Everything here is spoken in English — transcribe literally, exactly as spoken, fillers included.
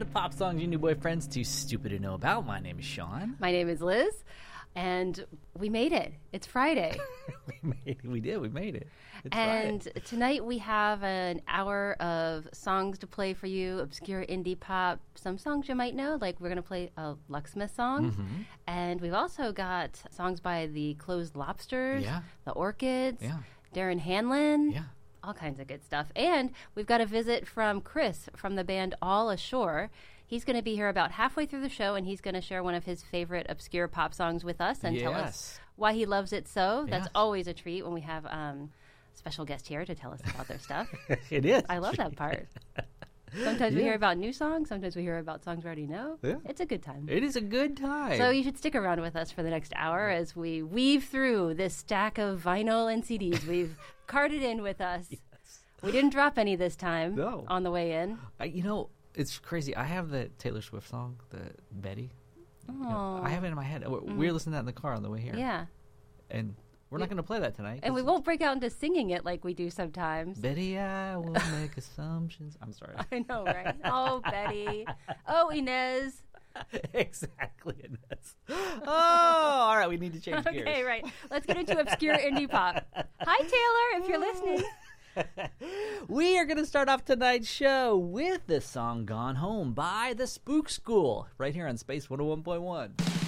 to Pop Songs You New Boyfriends Too Stupid to Know About. My name is Sean. My name is Liz, and we made it. It's Friday. we made it. We did. We made it. It's and Friday. Tonight we have an hour of songs to play for you, obscure indie pop, some songs you might know, like we're going to play a Lucksmith song. Mm-hmm. And we've also got songs by the Closed Lobsters, Yeah. the Orchids, Yeah. Darren Hanlon. Yeah. All kinds of good stuff. And we've got a visit from Chris from the band All Ashore. He's going to be here about halfway through the show, and he's going to share one of his favorite obscure pop songs with us and tell us Yes. why he loves it so. That's Yes. always a treat when we have um, special guest here to tell us about their stuff. It is. I love that part. Sometimes we Yeah. hear about new songs. Sometimes we hear about songs we already know. Yeah. It's a good time. It is a good time. So you should stick around with us for the next hour as we weave through this stack of vinyl and C Ds we've carted in with us. Yes. We didn't drop any this time No. on the way in. I, you know, it's crazy. I have the Taylor Swift song, the Betty. You know, I have it in my head. We're, we're listening to that in the car on the way here. Yeah. And we're not going to play that tonight. And we 'cause won't break out into singing it like we do sometimes. Betty, I will make assumptions. I'm sorry. I know, right? Oh, Betty. Oh, Inez. Exactly. Inez. Oh, all right. We need to change gears. Okay, right. Let's get into obscure indie pop. Hi, Taylor, if you're listening. We are going to start off tonight's show with the song Gone Home by The Spook School right here on Space one oh one point one.